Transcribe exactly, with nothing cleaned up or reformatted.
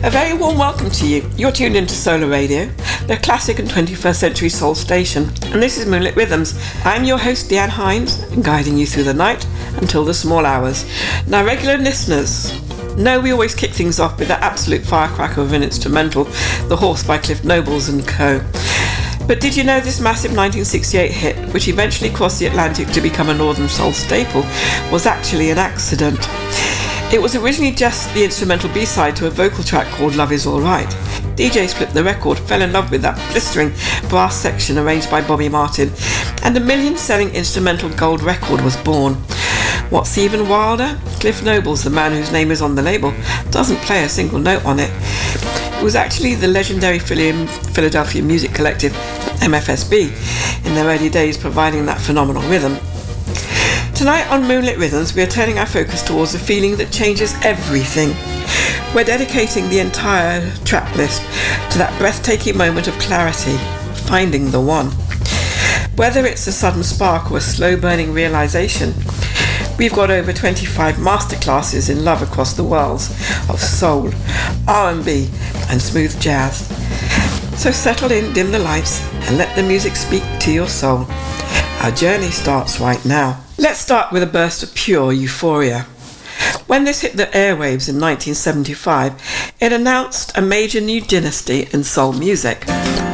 A very warm welcome to you. You're tuned into Solar Radio, the classic and twenty-first century soul station, and this is Moonlit Rhythms. I'm your host, Deanne Hines, guiding you through the night until the small hours. Now, regular listeners know we always kick things off with that absolute firecracker of an instrumental, The Horse by Cliff Nobles and Co. But did you know this massive nineteen sixty-eight hit, which eventually crossed the Atlantic to become a Northern Soul staple, was actually an accident? It was originally just the instrumental B-side to a vocal track called Love Is Alright. D Js flipped the record, fell in love with that blistering brass section arranged by Bobby Martin, and the million-selling instrumental gold record was born. What's even wilder? Cliff Nobles, the man whose name is on the label, doesn't play a single note on it. It was actually the legendary Philadelphia music collective, M F S B, in their early days providing that phenomenal rhythm. Tonight on Moonlit Rhythms, we are turning our focus towards a feeling that changes everything. We're dedicating the entire track list to that breathtaking moment of clarity, finding the one. Whether it's a sudden spark or a slow-burning realization, we've got over twenty-five masterclasses in love across the worlds of soul, R and B, and smooth jazz. So settle in, dim the lights, and let the music speak to your soul. Our journey starts right now. Let's start with a burst of pure euphoria. When this hit the airwaves in nineteen seventy-five, it announced a major new dynasty in soul music.